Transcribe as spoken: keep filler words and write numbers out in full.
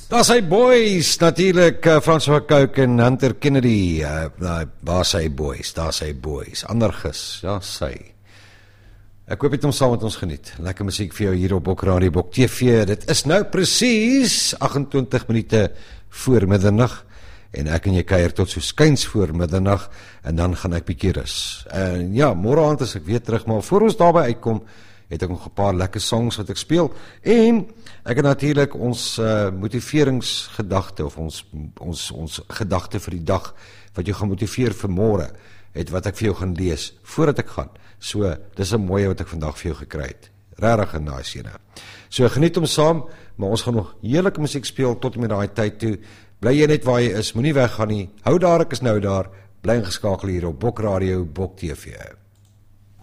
Daar sy boys, natuurlijk uh, François Couk en Hunter Kennedy, uh, daar sy boys, daar sy boys, Andergus, ja sy. Ek hoop het om saam met ons geniet, lekker muziek vir jou hier op Bok Radio, Bok T V, dit is nou precies agentwintig minute voor middernacht, en ek en jy kuier tot so skuins voor middernacht, en dan gaan ek bietjie rus. En ja, morgenavond is ek weer terug, maar voor ons daarby uitkom, het ek nog 'n paar lekker songs wat ek speel, en ek het natuurlik ons uh, motiveringsgedagte, of ons, ons, ons gedagte vir die dag, wat jou gaan motiveer vir môre, het wat ek vir jou gaan lees, voordat ek gaan. So, dis 'n mooie wat ek vandag vir jou gekry het. Regtig 'n nice ene. So, geniet hom saam, maar ons gaan nog heerlike musiek speel, tot en met daai tyd toe. Bly jy net waar jy is, moenie weggaan nie, hou daar, ek is nou daar, bly ingeskakel hier op Bok Radio, Bok T V.